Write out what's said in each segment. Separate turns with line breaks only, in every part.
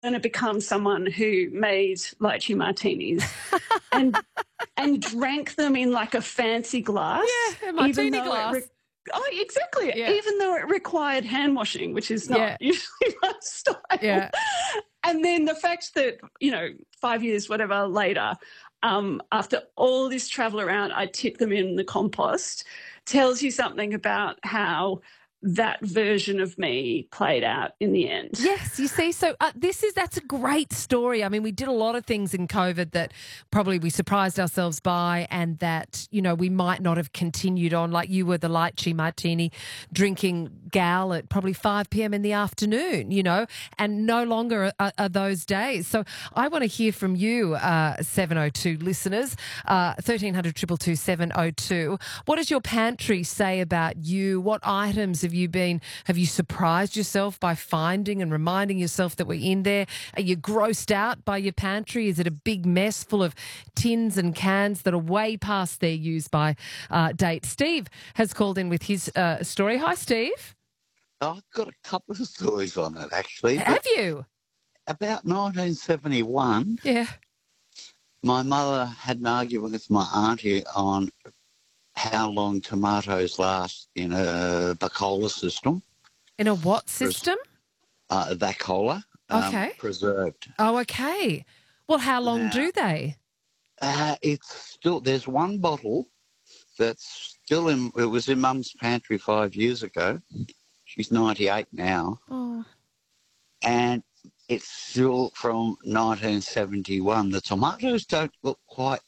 going to become someone who made lychee martinis and drank them in like a fancy glass.
Yeah, a martini
even though
glass.
Oh, exactly.
Yeah.
Even though it required hand washing, which is not
Yeah.
usually my style.
Yeah.
And then the fact that, 5 years, whatever, later, after all this travel around, I tip them in the compost, tells you something about how that version of me played out in the end.
Yes, you see, so that's a great story. I mean, we did a lot of things in COVID that probably we surprised ourselves by, and that, we might not have continued on. Like, you were the lychee martini drinking gal at probably 5 p.m. in the afternoon, and no longer are those days. So I want to hear from you, 702 listeners, 1300 222 702. What does your pantry say about you? What items have you surprised yourself by finding and reminding yourself that we're in there? Are you grossed out by your pantry? Is it a big mess full of tins and cans that are way past their use-by date? Steve has called in with his story. Hi, Steve.
I've got a couple of stories on it, actually.
Have you?
About 1971,
yeah,
my mother had an argument with my auntie on how long tomatoes last in a Bacola system.
In a what system?
Bacola.
Okay.
Preserved.
Oh, okay. Well, how long do they?
It's still, there's one bottle that's still it was in Mum's pantry 5 years ago. She's 98 now.
Oh.
And it's still from 1971. The tomatoes don't look quite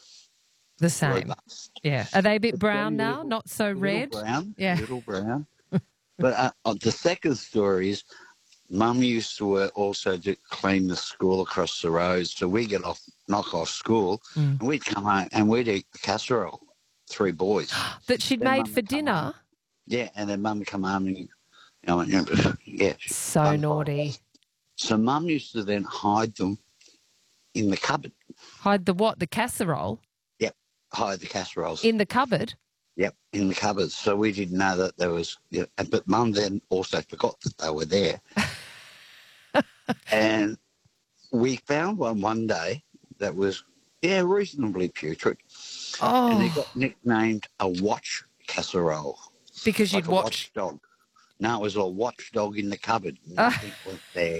the same.
robust.
Yeah. Are they a bit brown now?
Little,
Not so red?
Brown,
yeah.
Little brown. But the second story is Mum used to also clean the school across the road. So we knock off school and we'd come home and we'd eat the casserole, 3 boys.
That she'd
then
made for dinner?
Yeah, and then Mum would come home and,
So naughty.
So Mum used to then hide them in the cupboard.
Hide the what? The casserole?
Yep, hide the casseroles.
In the cupboard?
Yep, in the cupboard. So we didn't know that there was... but Mum then also forgot that they were there. And we found one day that was, reasonably putrid.
Oh.
And it got nicknamed a watch casserole.
Because you'd
watch dog. No, it was a watchdog in the cupboard. Nothing went there.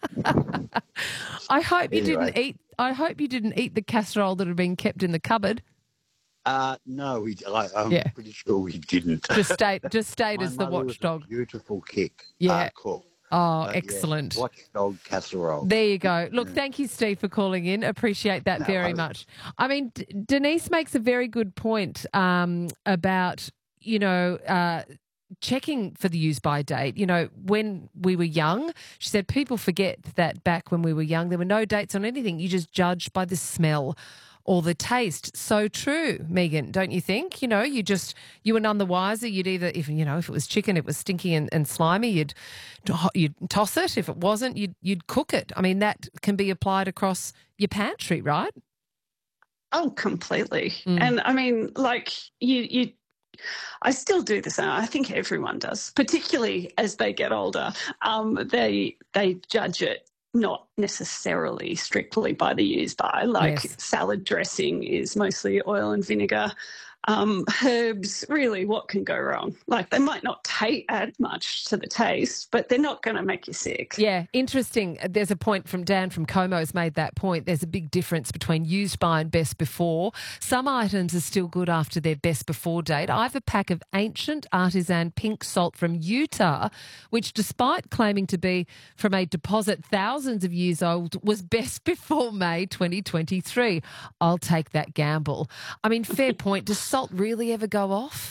I hope you didn't eat. I hope you didn't eat the casserole that had been kept in the cupboard.
No, I'm pretty sure we didn't.
Just stayed as the watchdog.
Beautiful kick.
Yeah.
Cool.
Oh, excellent.
Yeah, watchdog casserole.
There you go. Look, thank you, Steve, for calling in. Appreciate that very much. I mean, Denise makes a very good point about, checking for the use-by date. When we were young, she said people forget that back when we were young, there were no dates on anything. You just judged by the smell or the taste. So true, Megan, don't you think? You were none the wiser. You'd either, if it was chicken, it was stinky and slimy, you'd toss it. If it wasn't, you'd cook it. I mean, that can be applied across your pantry, right?
Oh, completely. And I mean, like I still do this, and I think everyone does, particularly as they get older. They judge it not necessarily strictly by the use-by. Like salad dressing is mostly oil and vinegar. Herbs, really, what can go wrong? Like, they might not add much to the taste, but they're not going to make you sick.
Yeah, interesting. There's a point from Dan from Como's made that point. There's a big difference between used by and best before. Some items are still good after their best before date. I have a pack of ancient artisan pink salt from Utah, which, despite claiming to be from a deposit thousands of years old, was best before May 2023. I'll take that gamble. I mean, fair point. Does salt really ever go off?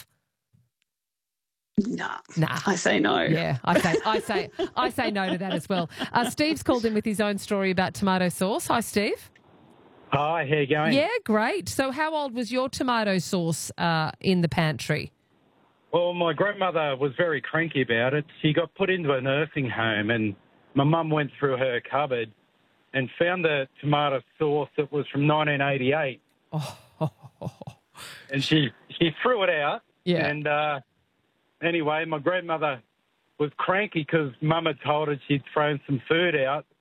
Nah.
I
say no.
Yeah, I say no to that as well. Steve's called in with his own story about tomato sauce. Hi, Steve.
Hi, how you going?
Yeah, great. So how old was your tomato sauce in the pantry?
Well, my grandmother was very cranky about it. She got put into a nursing home, and my mum went through her cupboard and found the tomato sauce that was from 1988. And she threw it out.
Yeah.
And anyway, my grandmother was cranky because Mum had told her she'd thrown some food out